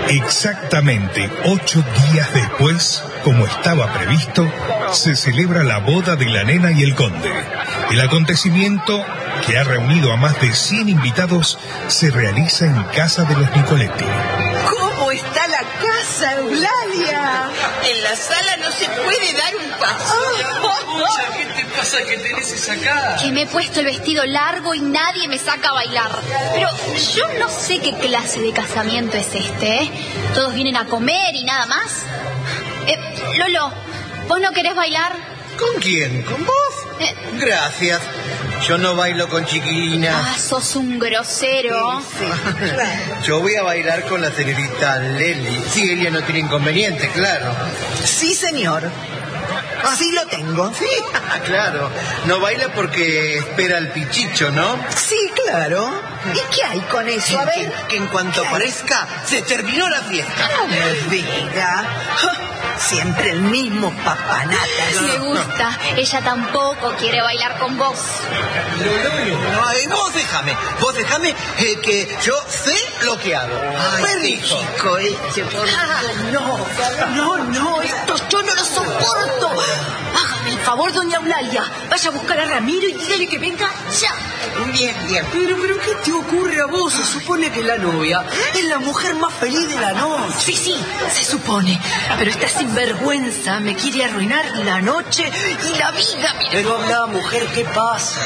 Exactamente 8 días después, como estaba previsto, se celebra la boda de la nena y el conde. El acontecimiento, que ha reunido a más de 100 invitados, se realiza en casa de los Nicoletti. ¿Cómo está la casa, Eulalia? En la sala no se puede dar un paso. ¿Qué te pasa que tenés esa cara? Que me he puesto el vestido largo y nadie me saca a bailar. Pero yo no sé qué clase de casamiento es este, ¿eh? Todos vienen a comer y nada más. Lolo, ¿vos no querés bailar? ¿Con quién? ¿Con vos? Gracias. Yo no bailo con chiquilinas. Ah, sos un grosero. Sí. Yo voy a bailar con la señorita Leli. Si ella no tiene inconveniente, claro. Sí, señor. Sí lo tengo. Sí, claro. No baila porque espera al pichicho, ¿no? Sí, claro. ¿Y qué hay con eso? A ver. Que en cuanto aparezca, se terminó la fiesta. No me diga. Siempre el mismo papanatas. Me gusta. Ella tampoco quiere bailar con vos. No, vos déjame que yo sé lo que hago. Ay, chico, No, esto yo no lo soporto. Hágame el favor, doña Eulalia. Vaya a buscar a Ramiro y dígale que venga ya. Bien. Pero ¿qué te ocurre a vos? Se supone que la novia es la mujer más feliz de la noche. Sí, se supone. Pero esta sinvergüenza me quiere arruinar la noche y la vida. Mira. Pero habla, mujer, ¿qué pasa?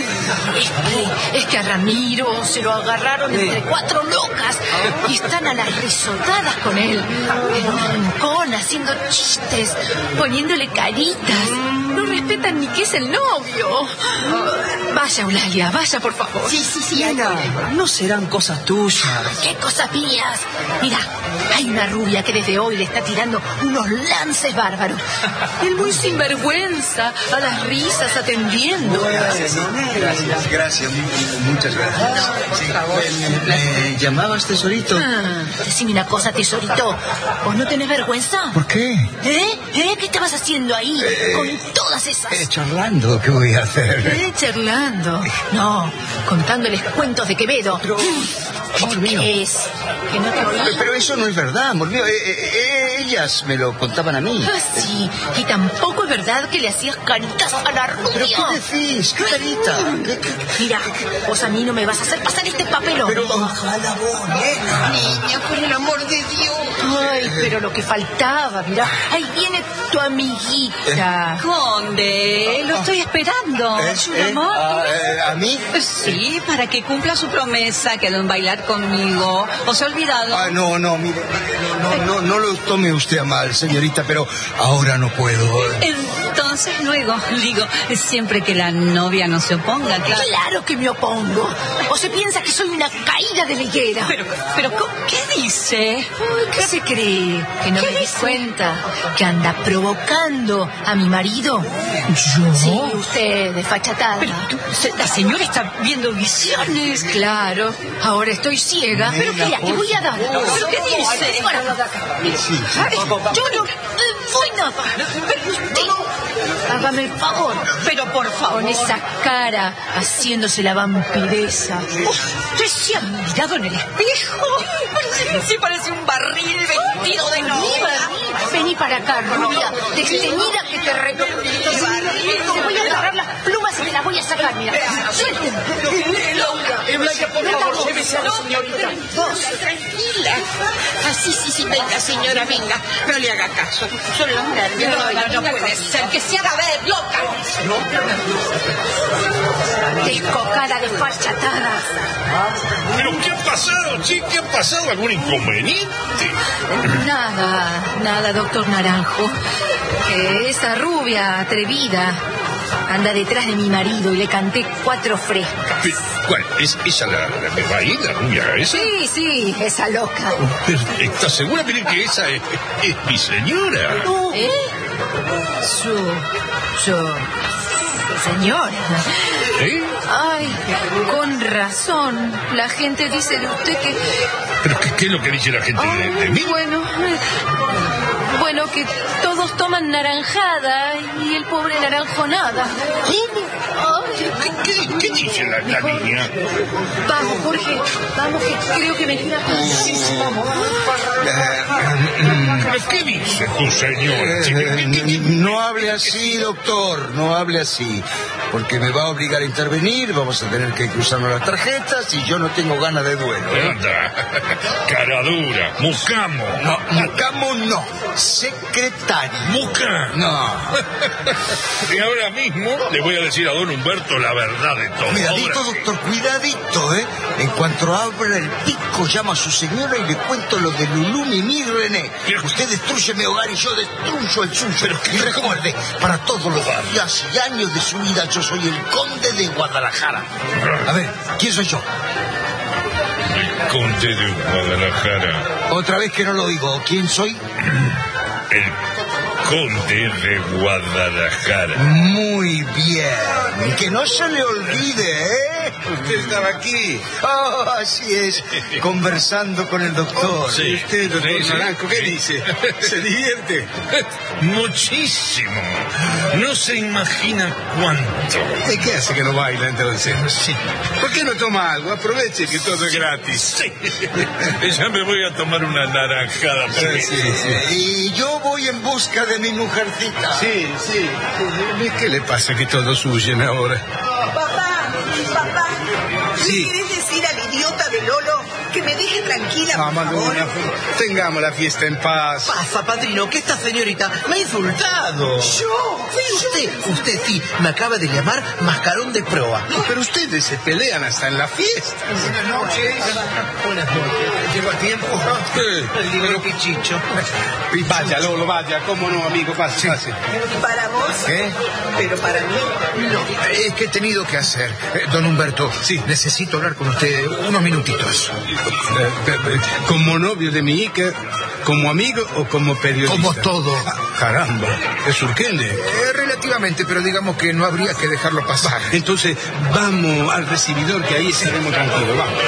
Es que a Ramiro se lo agarraron entre 4 locas y están a las risotadas con él. En un rincón, haciendo chistes, poniéndole caritas. No respetan ni que es el novio. Vaya, Eulalia, vaya, por favor. Sí, Ana, no serán cosas tuyas. ¿Qué cosas mías? Mira, hay una rubia que desde hoy le está tirando unos lances bárbaros. Él muy sinvergüenza, a las risas atendiendo. Gracias, muchas gracias. ¿Me llamabas, tesorito? Decime una cosa, tesorito. ¿Vos no tenés vergüenza? ¿Por qué? ¿Qué estabas haciendo ahí con todas esas? Charlando, ¿qué voy a hacer? Charlando. No, contándoles cuentos de Quevedo. ¿Qué es? ¿Que no te oí? Pero eso no es verdad, amor mío. Ellas me lo contaban a mí. Sí, y tampoco es verdad que le hacías caritas a la rubia. ¿Pero qué decís? ¿Qué carita? Mira, vos a mí no me vas a hacer pasar este papelón. Pero ojalá vos, nena. Niña, por el amor de Dios. Ay, pero lo que faltaba, mira. Ahí viene tu amiguita. Conde, lo estoy esperando. ¿Su amor? ¿A mí? Sí, para que cumpla su promesa, que en bailar conmigo. ¿O se ha olvidado? No, mire, no lo tome usted a mal, señorita, pero ahora no puedo. Entonces luego, digo, siempre que la novia no se oponga, claro. Claro que me opongo. ¿O se piensa que soy una caída de la higuera? Pero, ¿qué dice? ¿Qué se cree? ¿Que no me di cuenta? ¿Que anda provocando a mi marido? ¿Yo? Sí, usted, desfachatada. Pero la señora está viendo visiones. Claro, ahora estoy ciega. Pero mira, te voy a dar. ¿Pero qué dice? Sí. Yo no voy nada. Pero usted, hágame el favor. Pero por favor. Con esa cara, haciéndose la vampiresa. ¿Usted se ha mirado en el espejo? Sí, parece un barril vestido de novia. Vení para acá, rubia, desteñida que te te voy a agarrar las plumas y te las voy a sacar, mira. Suélteme. Eulalia, por favor, llévese a la señorita. Vos, tranquila. Sí, venga, señora, venga. No le haga caso. Son los nervios. No puede ser que se haga ver, loca. Descocada, desfachatada. ¿Pero qué ha pasado, chica? ¿Qué ha pasado? ¿Algún inconveniente? Nada, doctor Naranjo. Esa rubia atrevida anda detrás de mi marido y le canté 4 frescas. ¿Cuál? ¿Es esa la que va ahí, la rubia esa? Sí, esa loca. Pero, ¿estás segura de que esa es mi señora? Señora. ¿Eh? Ay, con razón. La gente dice de usted que... ¿Pero qué es lo que dice la gente de mí? Bueno, Bueno, que todos toman naranjada y el pobre naranjo nada. ¿Qué dice la niña? Vamos, Jorge, vamos, que creo que me queda... Sí, vamos. ¿Pero qué dice tu señora? No hable así, doctor, no hable así. Porque me va a obligar a intervenir, vamos a tener que cruzarnos las tarjetas y yo no tengo ganas de duelo. Anda, cara dura, mucamo. No, mucamo no, secretario. ¿Muca? No. Y ahora mismo le voy a decir a don Humberto la verdad de todo. Cuidadito, doctor, cuidadito, ¿eh? En cuanto abra el pico, llama a su señora y le cuento lo de Lulú, Mimi y René. Usted destruye mi hogar y yo destruyo el suyo. Y recuerde, para todos los días y años de su vida, yo soy el conde de Guadalajara. A ver, ¿quién soy yo? El conde de Guadalajara. Otra vez que no lo digo, ¿quién soy? El conde de Guadalajara. Muy bien. Que no se le olvide, ¿eh? Usted estaba aquí. Oh, así es. Conversando con el doctor. Sí. ¿Y usted, doctor Naranjo, qué dice? ¿Se divierte? Muchísimo. No se imagina cuánto. ¿De qué hace que no baila entonces? Sí. ¿Por qué no toma algo? Aproveche que todo es gratis. Sí. Ya me voy a tomar una naranjada. Y yo voy en busca de mi mujercita. Sí. ¿Qué le pasa que todos huyen ahora? Papá. Sí. ¿Le querés decir al idiota de Lolo que me deje tranquila, por favor? Tengamos la fiesta en paz. Pasa, padrino, que esta señorita me ha insultado. ¿Yo? Usted sí, me acaba de llamar mascarón de proa. Pero ustedes se pelean hasta en la fiesta. Buenas noches. ¿Llego a tiempo? El libro Pichicho. Vaya, Lolo, vaya. ¿Cómo no, amigo? Pase. ¿Para vos? ¿Qué? Pero para mí, no. Es que he tenido que hacer. Don Humberto, sí, necesito hablar con usted unos minutitos. ¿Como novio de mi hija, como amigo o como periodista? Como todo. Caramba, es urgente. Relativamente, pero digamos que no habría que dejarlo pasar. Entonces, vamos al recibidor, que ahí estaremos tranquilos. Vamos.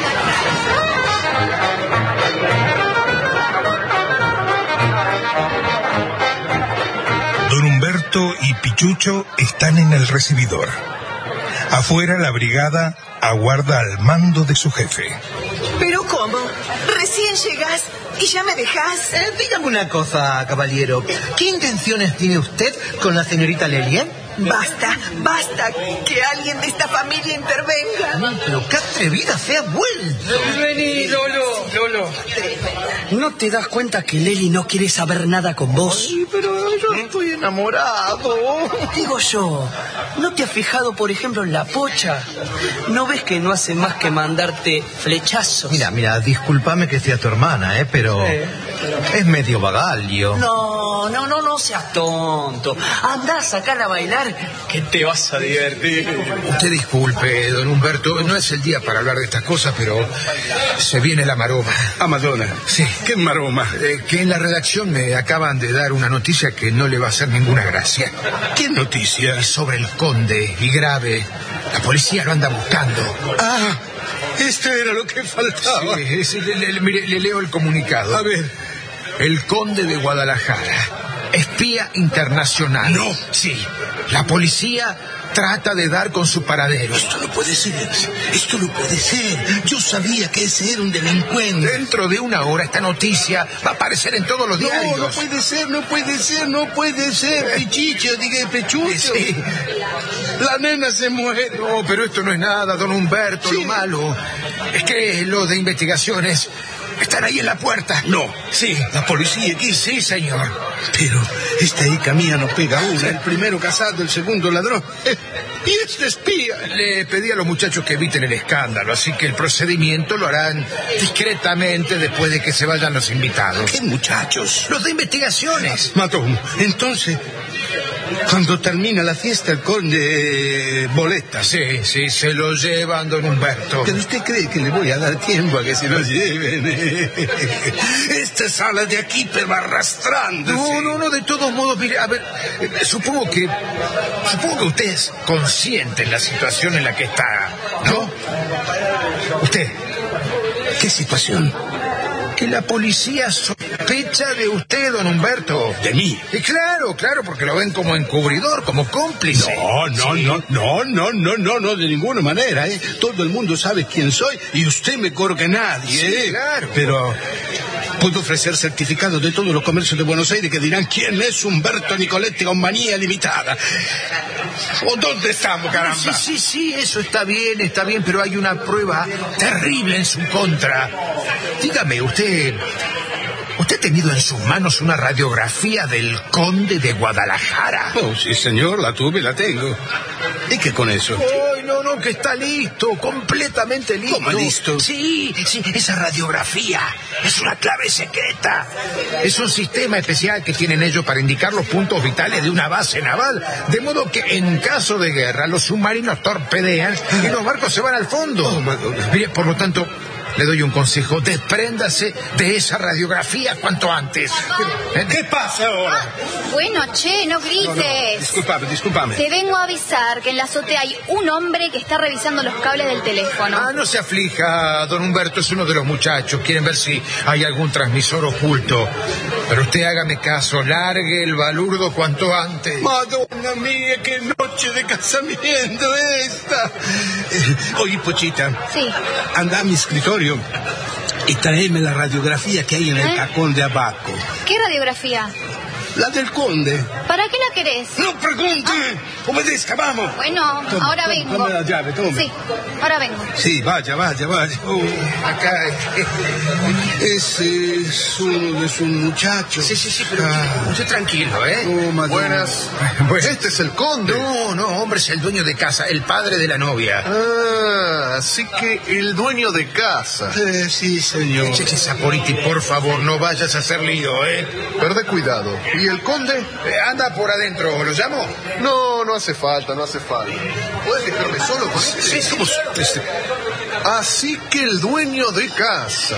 Don Humberto y Pichucho están en el recibidor. Afuera, la brigada aguarda al mando de su jefe. ¿Pero cómo? ¿Recién llegás y ya me dejás? Dígame una cosa, caballero. ¿Qué intenciones tiene usted con la señorita Lelia? Basta que alguien de esta familia intervenga. Pero qué atrevida se ha vuelto. Vení, Lolo. ¿No te das cuenta que Leli no quiere saber nada con vos? Ay, pero yo estoy enamorado. Digo yo, ¿no te has fijado, por ejemplo, en la Pocha? ¿No ves que no hace más que mandarte flechazos? Mira, discúlpame que sea tu hermana, pero es medio vagalio. No seas tonto. Andá a sacarla a bailar, que te vas a divertir. Usted disculpe, don Humberto, no es el día para hablar de estas cosas, pero se viene la maroma. ¿A Madonna? Sí. ¿Qué maroma? Que en la redacción me acaban de dar una noticia que no le va a hacer ninguna gracia. ¿Qué noticia? Es sobre el conde, y grave. La policía lo anda buscando. Ah, esto era lo que faltaba. Sí, mire, le leo el comunicado. A ver. El conde de Guadalajara, espía internacional. No. Sí, la policía trata de dar con su paradero. Esto no puede ser. Yo sabía que ese era un delincuente. Dentro de una hora esta noticia va a aparecer en todos los diarios. No puede ser. Pichicho, diga Pechucho. Sí. La nena se muere. No, pero esto no es nada, don Humberto. Sí. Lo malo es que los de investigaciones están ahí en la puerta. No. Sí. ¿La policía aquí? Sí, señor. Pero esta hija mía nos pega una. El primero casado, el segundo ladrón. Y este espía. Le pedí a los muchachos que eviten el escándalo, así que el procedimiento lo harán discretamente después de que se vayan los invitados. ¿Qué muchachos? Los de investigaciones. Matón, entonces, cuando termina la fiesta, el conde boleta. Sí, se lo llevan, don Humberto. ¿Pero usted cree que le voy a dar tiempo a que se lo lleven? Esta sala de aquí pero arrastrándose. No, de todos modos, mire, a ver, supongo que usted es consciente en la situación en la que está, ¿no? ¿Usted? ¿Qué situación? que la policía sospecha de usted, don Humberto. ¿De mí? Y claro, porque lo ven como encubridor, como cómplice. No, de ninguna manera, ¿eh? Todo el mundo sabe quién soy y usted mejor que nadie, ¿eh? Sí, claro. Pero puedo ofrecer certificados de todos los comercios de Buenos Aires que dirán quién es Humberto Nicoletti con manía limitada. ¿O dónde estamos, caramba? Sí, eso está bien, pero hay una prueba terrible en su contra. Dígame, ¿usted ha tenido en sus manos una radiografía del Conde de Guadalajara? Oh, sí, señor, la tuve y la tengo. ¿Y qué con eso? ¡Ay, no, que está listo, completamente listo! ¿Cómo listo? Sí, esa radiografía es una clave secreta. Es un sistema especial que tienen ellos para indicar los puntos vitales de una base naval, de modo que en caso de guerra los submarinos torpedean y los barcos se van al fondo. Mire, por lo tanto, le doy un consejo: despréndase de esa radiografía cuanto antes. ¿Qué pasa ahora? Bueno, che, no grites. No, discúlpame. Te vengo a avisar que en la azotea hay un hombre que está revisando los cables del teléfono. No se aflija, don Humberto, es uno de los muchachos. Quieren ver si hay algún transmisor oculto. Pero usted hágame caso, largue el balurdo cuanto antes. Madonna mía, qué noche de casamiento esta. Oye, Pochita. Sí. Anda a mi escritorio y tráeme la radiografía que hay en el cajón de abajo. ¿Qué radiografía? La del conde. ¿Para qué la querés? ¡No pregunte! ¡Obedezca, vamos! Bueno, ahora vengo. Tome la llave, tome. Sí, ahora vengo. Sí, vaya. Acá. Ese es uno de sus muchachos. Sí, pero usted tranquilo, ¿eh? Buenas. Este es el conde. No, hombre, es el dueño de casa, el padre de la novia. Así que el dueño de casa. Sí, señor. Che, Saporiti, por favor, no vayas a hacer lío, ¿eh? Perde cuidado. ¿Y el conde? Anda por adentro, ¿lo llamo? No hace falta. ¿Puedes dejarme solo con este? Sí, ¿cómo? Así que el dueño de casa.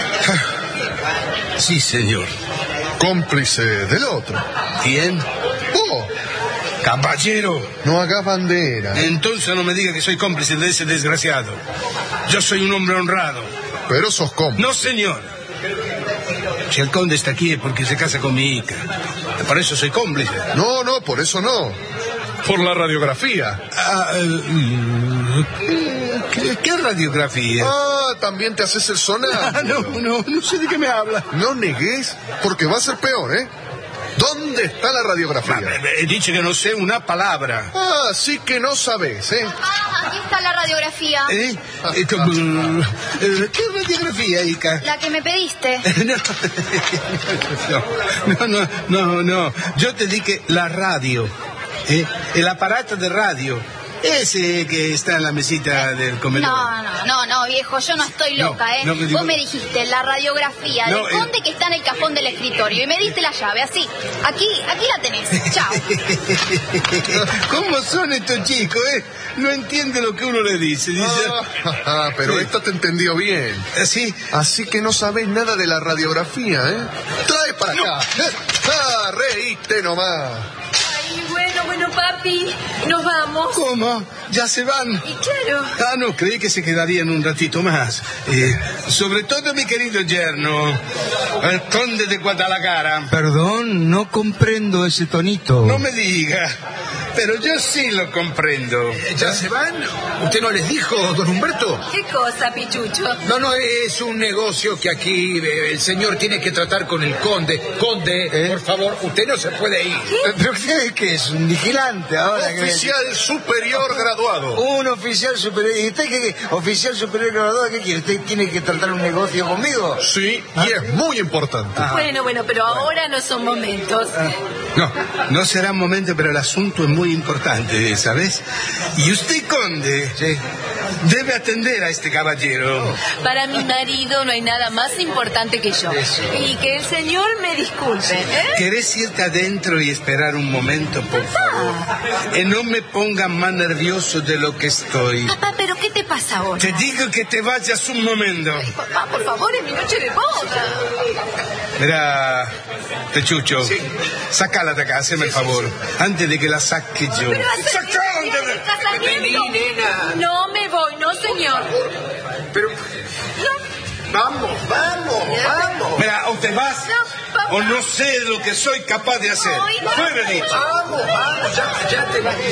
Sí, señor. Cómplice del otro. ¿Quién? ¡Oh! Caballero. No haga bandera. Entonces no me diga que soy cómplice de ese desgraciado. Yo soy un hombre honrado. Pero sos cómplice. No, señor. Si el conde está aquí es porque se casa con mi hija. Por eso soy cómplice. No, por eso no. Por la radiografía. ¿Qué radiografía? También te haces el sonar. No sé de qué me habla. No negues, porque va a ser peor, ¿eh? ¿Dónde está la radiografía? He dicho que no sé una palabra. Sí que no sabes, ¿eh? Aquí está la radiografía. ¿Qué radiografía, hija? La que me pediste. No. Yo te dije la radio. El aparato de radio. Ese que está en la mesita del comedor. No, viejo, yo no estoy loca, ¿eh? Vos me dijiste la radiografía del conde que está en el cajón del escritorio y me diste la llave, así. Aquí la tenés. Chao. ¿Cómo son estos chicos, eh? No entiende lo que uno le dice. Pero esta te entendió bien. ¿Sí? Así que no sabés nada de la radiografía, ¿eh? Trae para acá. Reíste nomás. Bueno, papi, nos vamos. ¿Cómo? ¿Ya se van? Y claro. No, creí que se quedarían un ratito más. Sobre todo mi querido yerno, el conde de Guadalajara. Perdón, no comprendo ese tonito. No me diga, pero yo sí lo comprendo. ¿Ya se van? ¿Usted no les dijo, don Humberto? ¿Qué cosa, Pichucho? No, es un negocio que aquí el señor tiene que tratar con el conde. Conde, por favor, usted no se puede ir. ¿Pero qué es? ¿Un vigilante ahora? Oficial superior graduado. Un oficial superior. ¿Y usted qué? ¿Oficial superior graduado qué quiere? ¿Usted tiene que tratar un negocio conmigo? Sí, y es muy importante. Bueno, pero ahora no son momentos. No será un momento, pero el asunto es muy importante, ¿sabes? Y usted, conde, debe atender a este caballero. Para mi marido no hay nada más importante que yo. Y que el señor me disculpe. ¿Querés irte adentro y esperar un momento, por favor? No me ponga más nervioso de lo que estoy. Papá, ¿pero qué te pasa ahora? Te digo que te vayas un momento. Ay, papá, por favor, es mi noche de boda. Mira, Pechucho, sácala de acá, hazme el favor, antes de que la saque yo. Pero casamiento. No me voy, no, señor. Pero... Vamos. Mira, o te vas, o no sé lo que soy capaz de hacer. Fuera, dicho. Vamos, ya te vas.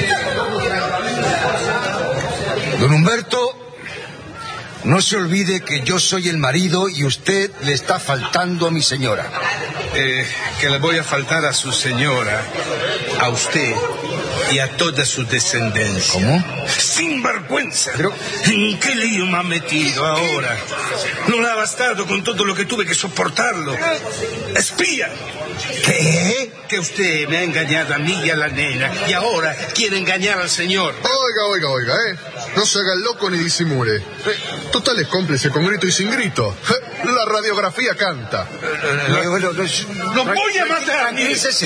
Don Humberto, no se olvide que yo soy el marido y usted le está faltando a mi señora. Que le voy a faltar a su señora, a usted y a toda su descendencia. ¿Cómo? Sin vergüenza. Pero... ¿En qué lío me ha metido ahora? No le ha bastado con todo lo que tuve que soportarlo. ¡Espía! ¿Qué? Que usted me ha engañado a mí y a la nena y ahora quiere engañar al señor. Oiga, no se haga el loco ni disimule. Total es cómplice con grito y sin grito. La radiografía canta. ¡Lo voy a matar! Ayúdame,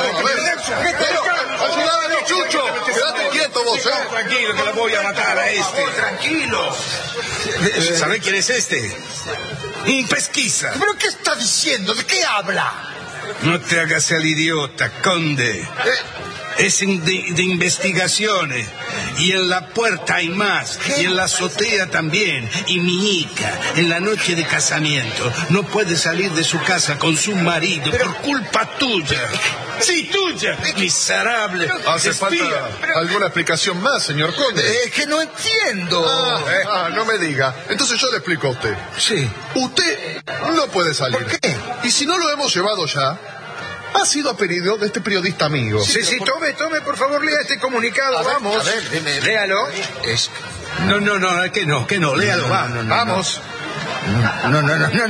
Chucho. Quédate quieto vos, Tranquilo, que lo voy a matar a este. Tranquilo. ¿Sabe quién es este? Un pesquisa. ¿Pero qué está diciendo? ¿De qué habla? No te hagas el idiota, conde. Es de investigaciones. Y en la puerta hay más. Y en la azotea también. Y mi hija, en la noche de casamiento, no puede salir de su casa con su marido por culpa tuya. Sí, tuya, miserable. Hace falta alguna explicación más, señor conde. Es que no entiendo. No me diga. Entonces yo le explico a usted. Sí. Usted no puede salir. ¿Por qué? Y si no lo hemos llevado ya, ha sido a pedido de este periodista amigo. Sí, tome, por favor, lea este comunicado, vamos. A ver, dime. Léalo. No, que no, léalo, Vamos. No.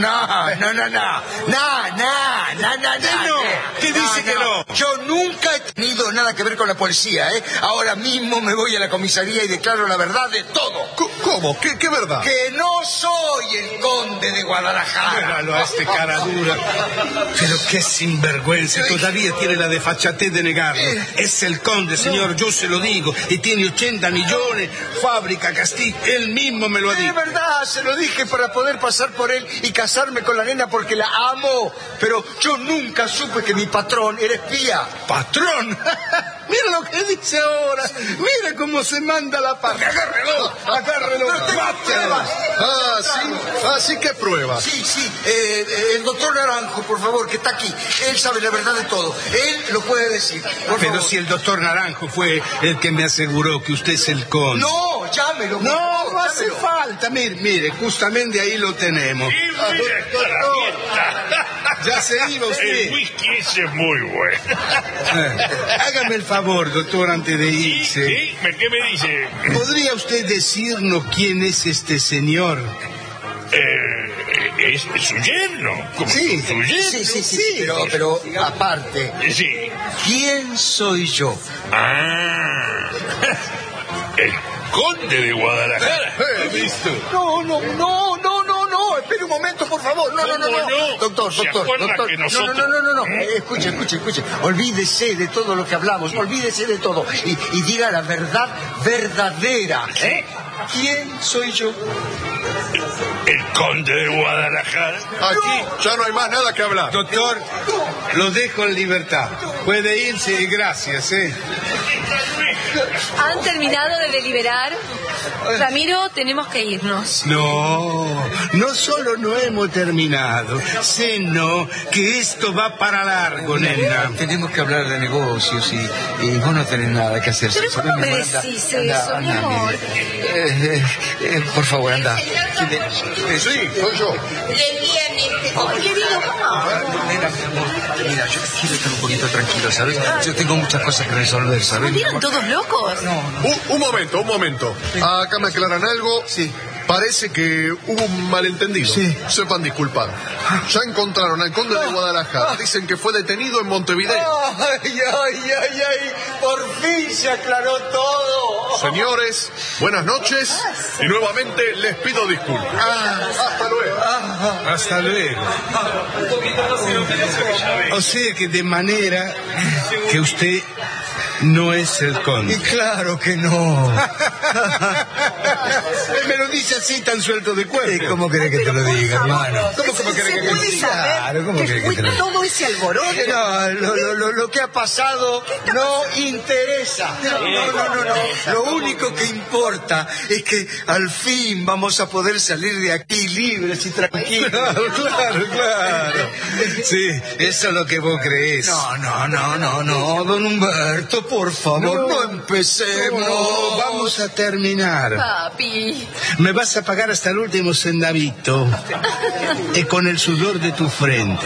¿Qué dice que no? Yo nunca he tenido nada que ver con la policía, ¿eh? Ahora mismo me voy a la comisaría y declaro la verdad de todo. ¿Cómo? ¿Qué verdad? Que no soy el conde de Guadalajara. Míralo a este cara dura. Pero qué sinvergüenza. Todavía tiene la desfachatez de negarlo. Es el conde, señor, yo se lo digo. Y tiene 80 millones, fábrica, Castillo. Él mismo me lo ha dicho. Es verdad, se lo dije para poder pasar por él y casarme con la nena porque la amo. Pero yo nunca supe que mi patrón era espía. ¿Patrón? Mira lo que dice ahora. Mira cómo se manda la parte. Agárrelo. Mátelo. Sí, ¿qué pruebas? Sí, el doctor Naranjo, por favor, que está aquí. Él sabe la verdad de todo. Él lo puede decir. Pero si el doctor Naranjo fue el que me aseguró que usted es el conde. No, llámelo. No hace falta. Mire, justamente ahí lo tenemos. Ya se iba usted. El whisky ese es muy bueno. Hágame el favor, doctor, antes de irse. ¿Sí? ¿Qué me dice? ¿Podría usted decirnos quién es este señor? Es su yerno. Sí, su yerno. Sí, pero aparte. Sí. ¿Quién soy yo? El conde de Guadalajara. ¿Visto? No. Espere un momento, por favor. No. Doctor. No. Escuche. Olvídese de todo lo que hablamos. Olvídese de todo. Y diga la verdad verdadera. ¿Quién soy yo? El conde de Guadalajara. Aquí ya no hay más nada que hablar. Doctor, lo dejo en libertad. Puede irse y gracias, ¿Han terminado de deliberar? Ramiro, tenemos que irnos. No solo no hemos terminado, sino que esto va para largo, nena. Tenemos que hablar de negocios y vos no tenés nada que hacer. Pero ¿cómo me decís eso, mi amor? Por favor, anda. Sí, soy yo. Nena, mi amor, mira, yo quiero estar un poquito tranquilo, ¿sabes? Yo tengo muchas cosas que resolver, ¿sabes? ¿Volvieron todos locos? No. Un momento. Acá me aclaran algo. Sí. Parece que hubo un malentendido. Sí. Sepan disculpar. Ya encontraron al conde de Guadalajara. Dicen que fue detenido en Montevideo. Ay. Por fin se aclaró todo. Señores, buenas noches. Y nuevamente les pido disculpas. Hasta luego. O sea que de manera que usted no es el conde. Y claro que no. Me lo dice así tan suelto de cuerpo. ¿Cómo querés que te lo diga, hermano? ¿Cómo querés que te lo diga? Claro, ¿cómo querés que te lo diga? Todo ese alboroto. No, lo que ha pasado no interesa. No. Lo único que importa es que al fin vamos a poder salir de aquí libres y tranquilos. Claro. Sí, eso es lo que vos crees. No, don Humberto, por favor, no empecemos. No, vamos a terminar. Papi. Me vas a pagar hasta el último centavito con el sudor de tu frente.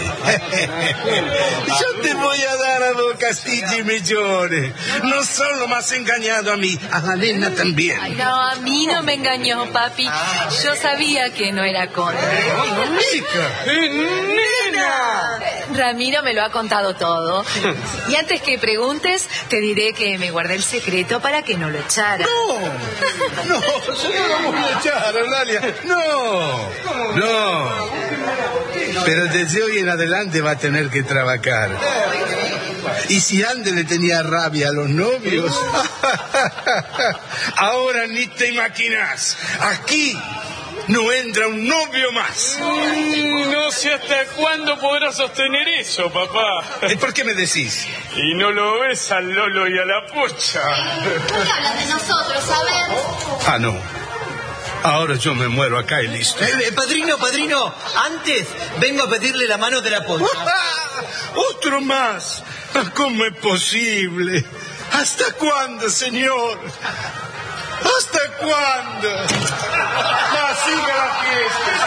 Yo te voy a dar a dos castillos y millones. No solo me has engañado a mí, a la nena también. Ay, no, a mí no me engañó, papi. Yo sabía que no era conde. ¡Nena! Ramiro me lo ha contado todo. Y antes que preguntes, te diré que me guardé el secreto para que no lo echara. No, señora, no voy a echar, Eulalia. No. Pero desde hoy en adelante va a tener que trabajar. Y si antes le tenía rabia a los novios, ahora ni te imaginas. Aquí no entra un novio más. No sé hasta cuándo podrás sostener eso, papá. ¿Por qué me decís? Y no lo ves al Lolo y a la Pocha. ¿Por qué hablan de nosotros? A ver. Ah, no. Ahora yo me muero acá y listo. Padrino, antes vengo a pedirle la mano de la Pocha. ¡Otro más! ¿Cómo es posible? ¿Hasta cuándo, señor? ¿Hasta cuándo? ¡Siga la fiesta!